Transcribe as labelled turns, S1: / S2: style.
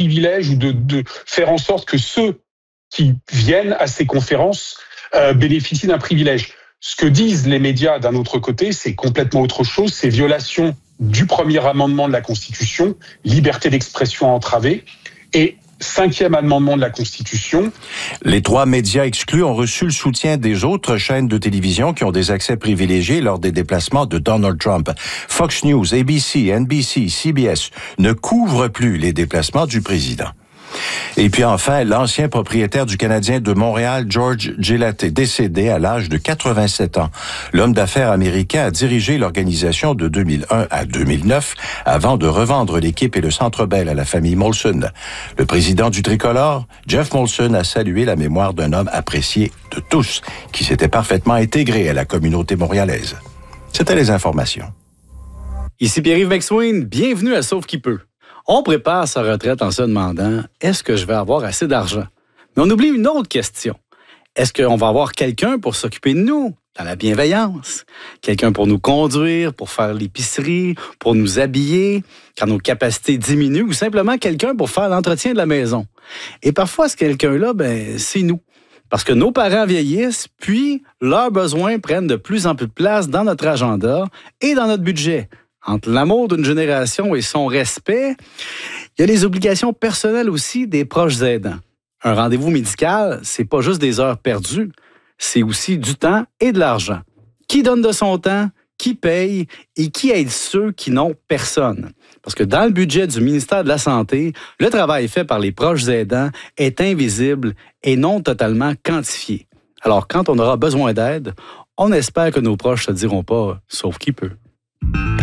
S1: privilège ou de faire en sorte que ceux qui viennent à ces conférences bénéficient d'un privilège. Ce que disent les médias d'un autre côté, c'est complètement autre chose, c'est violation du premier amendement de la Constitution, liberté d'expression entravée, et 5e amendement de la Constitution.
S2: Les 3 médias exclus ont reçu le soutien des autres chaînes de télévision qui ont des accès privilégiés lors des déplacements de Donald Trump. Fox News, ABC, NBC, CBS ne couvrent plus les déplacements du président. Et puis enfin, l'ancien propriétaire du Canadien de Montréal, George Gillett, est décédé à l'âge de 87 ans. L'homme d'affaires américain a dirigé l'organisation de 2001 à 2009 avant de revendre l'équipe et le Centre Bell à la famille Molson. Le président du Tricolore, Jeff Molson, a salué la mémoire d'un homme apprécié de tous qui s'était parfaitement intégré à la communauté montréalaise. C'était les informations.
S3: Ici Pierre-Yves McSween, bienvenue à Sauve qui peut. On prépare sa retraite en se demandant « Est-ce que je vais avoir assez d'argent? » Mais on oublie une autre question. Est-ce qu'on va avoir quelqu'un pour s'occuper de nous, dans la bienveillance? Quelqu'un pour nous conduire, pour faire l'épicerie, pour nous habiller, quand nos capacités diminuent, ou simplement quelqu'un pour faire l'entretien de la maison? Et parfois, ce quelqu'un-là, c'est nous. Parce que nos parents vieillissent, puis leurs besoins prennent de plus en plus de place dans notre agenda et dans notre budget. Entre l'amour d'une génération et son respect, il y a les obligations personnelles aussi des proches aidants. Un rendez-vous médical, c'est pas juste des heures perdues, c'est aussi du temps et de l'argent. Qui donne de son temps, qui paye et qui aide ceux qui n'ont personne? Parce que dans le budget du ministère de la Santé, le travail fait par les proches aidants est invisible et non totalement quantifié. Alors, quand on aura besoin d'aide, on espère que nos proches ne se diront pas « sauf qui peut ».